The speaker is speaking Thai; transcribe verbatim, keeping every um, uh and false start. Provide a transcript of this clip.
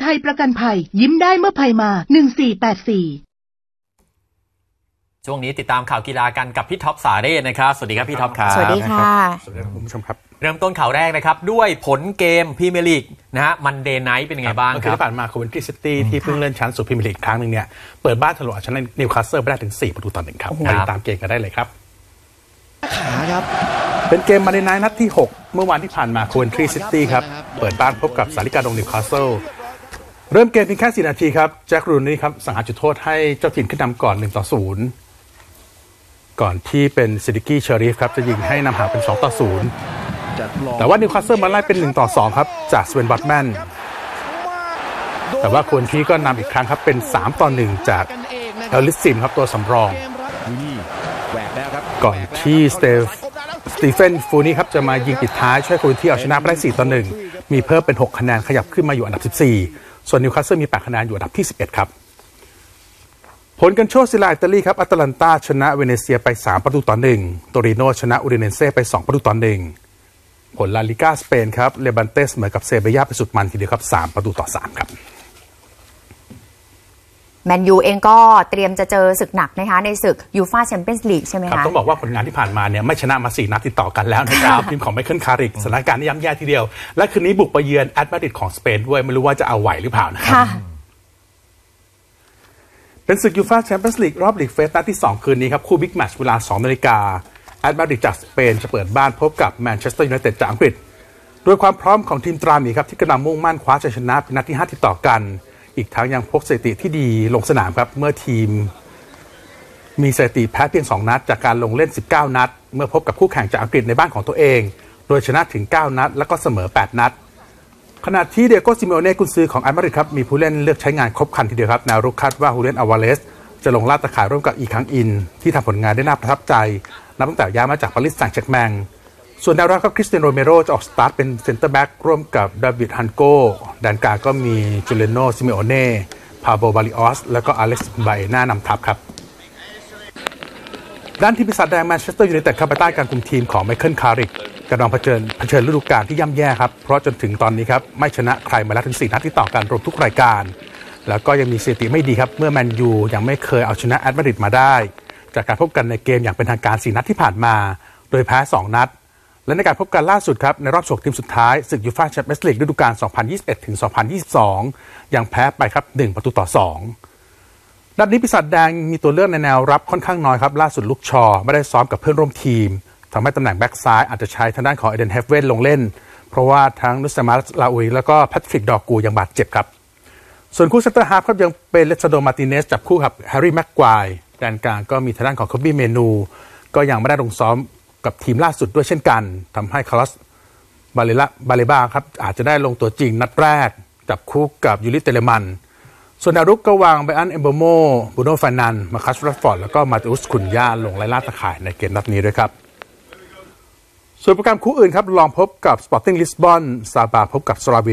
ไทยประกันภัยยิ้มได้เมื่อภัยมาหนึ่งสี่แปดสี่ช่วงนี้ติดตามข่าวกีฬากันกับพี่ท็อปสาเรศนะครับสวัสดีครับพี่ท็อปครับสวัสดีค่ะสวัสดีคุณผู้ชมครับเริ่มต้นข่าวแรกนะครับด้วยผลเกมพรีเมียร์ลีกนะฮะมันเดย์ไนท์เป็นยังไงบ้างครับที่ผ่านมาคอเวนทรีซิตี้ที่เพิ่งเลื่อนชั้นสู่พรีเมียร์ลีกครั้งหนึ่งเนี่ยเปิดบ้านถล่มชนะนิวคาสเซิลไปได้ถึงสี่ประตูต่อหนึ่งครับติดตามเกมกันได้เลยครับขาครับเป็นเกมมันเดย์ไนท์นัดที่หกเมื่อวานที่ผ่านมาคอเวนทรีซิตี้ครับเปิดบ้านพบกับสาริกาดงนิวคาสเซิลเริ่มเกมเพียงแค่สี่นาทีครับแจ็ครูนี่ครับสังหารจุดโทษให้เจ้าถิ่นขึ้นนำก่อนหนึ่งต่อศูนย์ก่อนที่เป็นซิดิกี้เชอริฟครับจะยิงให้นำห่างเป็นสองต่อศูนย์แต่ว่านิวคาสเซิลมาไล่เป็นหนึ่งต่อสองครับจากสเวนบัตแมนแต่ว่าคนที่ก็นำอีกครั้งครับเป็นสามต่อหนึ่งจากเอลิสซิมครับตัวสำรองก่อนที่สเตฟสตีเฟนฟูนี่ครับจะมายิงปิดท้ายช่วยคนที่เอาชนะไปได้สี่ต่อหนึ่งมีเพิ่มเป็นหกคะแนนขยับขึ้นมาอยู่อันดับสิบสี่ส่วนนิวคาสเซิลมีแปดคะแนนอยู่อันดับที่สิบเอ็ดครับผลกันโชคศิลาอิตาลีครับอัตแลนตาชนะเวเนเซียไปสามประตูต่อหนึ่งโตริโนชนะอูดิเนเซ่ไปสองประตูต่อหนึ่งผลลาลิก้าสเปนครับเลบันเตสเหมือนกับเซเบียไปสุดมันทีเดียวครับสามประตูต่อสามครับแมนยูเองก็เตรียมจะเจอศึกหนักนะคะในศึกยูฟ่าแชมเปี้ยนส์ลีกใช่ไหมคะต้องบอกว่าผลงานที่ผ่านมาเนี่ยไม่ชนะมาสี่นัดติดต่อกันแล้วนะครับทีมของไมเคิลคาริกสถานการณ์ย่ำแย่ทีเดียวและคืนนี้บุกไปเยือนแอตมาดริดของสเปนด้วยไม่รู้ว่าจะเอาไหวหรือเปล่านะครับเป็นศึกยูฟ่าแชมเปี้ยนส์ลีกรอบลีกเฟสนัดที่สองคืนนี้ครับคู่บิ๊กแมตช์เวลาสองนาฬิกาแอตมาดริดจากสเปนจะเปิดบ้านพบกับแมนเชสเตอร์ยูไนเต็ดจากอังกฤษโดยความพร้อมของทีมตราหมีครับที่กำลังมุ่งมั่นคว้าชัยชนะเป็นนัดที่ห้าติดต่อกันอีกทั้งยังพกสถิติที่ดีลงสนามครับเมื่อทีมมีสถิติแพ้เพียงสองนัดจากการลงเล่นสิบเก้านัดเมื่อพบกับคู่แข่งจากอังกฤษในบ้านของตัวเองโดยชนะถึงเก้านัดแล้วก็เสมอแปดนัดขณะที่เดียโก้ซิเมโอเน่กุนซือของแอตมาดริดครับมีผู้เล่นเลือกใช้งานครบครันทีเดียวครับแนวรุกคาดว่าฮูเลียนอาวาเลสจะลงลาดตะข่ายร่วมกับอีคังอินที่ทำผลงานได้น่าประทับใจนับตั้งแต่ย้ายมาจากปารีสแซงต์แชร์กแมงส่วนแนวรับครับคริสเตียโนโรเมโรจะออกสตาร์ทเป็นเซนเตอร์แบ็กร่วมกับดาวิดฮันโกแดนกลางก็มีจูเลโนซิเมโอเน่พาโบบาริออสแล้วก็อเล็กซ์ไบน่านำทัพครับด้านทีมปีศาจแดงแมนเชสเตอร์ยูไนเต็ดเข้าไปใต้การคุมทีมของไมเคิลคาริกกำลังเผชิญเผชิญฤดูกาลที่ย่ำแย่ครับเพราะจนถึงตอนนี้ครับไม่ชนะใครมาแล้วถึงสี่นัดที่ต่อกันรวมทุกรายการแล้วก็ยังมีสถิติไม่ดีครับเมื่อแมนยูยังไม่เคยเอาชนะแอตมาดริดมาได้จากการพบกันในเกมอย่างเป็นทางการสี่นัดที่ผ่านมาโดยแพ้สองนัดและในการพบกันล่าสุดครับในรอบโฉกทีมสุดท้ายศึกยูฟ่าแชมเปี้ยนส์ลีกฤดูกาล สองพันยี่สิบเอ็ดถึงสองพันยี่สิบสอง ยังแพ้ไปครับหนึ่งประตูต่อสองนัดนี้ปีศาจแดงมีตัวเลือกในแนวรับค่อนข้างน้อยครับล่าสุดลุกชอไม่ได้ซ้อมกับเพื่อนร่วมทีมทำให้ตำแหน่งแบ็กซ้ายอาจจะใช้ทางด้านของเอเดนเฮฟเว่นลงเล่นเพราะว่าทั้งนุสมาลาอุยแล้วก็แพทริกดอกูยังบาดเจ็บครับส่วนคู่เซนเตอร์ฮาล์ฟครับยังเป็นเลซาโดมาร์ติเนสจับคู่กับแฮร์รี่แม็กควายแดนกลางก็มีทางด้านของคอบบี้เมนูก็ยังไม่ได้ลงซ้อมกับทีมล่าสุดด้วยเช่นกันทำให้คาร์ลอสบาเลล่าบาเลบาครับอาจจะได้ลงตัวจริงนัดแรกจับคู่กับยูริเตเลมันส่วนดารุกก็วางไบอันเอมโบโมบูโน่ฟานันมาคัสรัฟฟอร์ดแล้วก็มาติอุสคุนยาลงไล่ล่าตะข่ายในเกมนัดนี้ด้วยครับส่วนโปรแกรมคู่อื่นครับลองพบกับสปอร์ติ้งลิสบอนซาบาพบกับสลาเวีย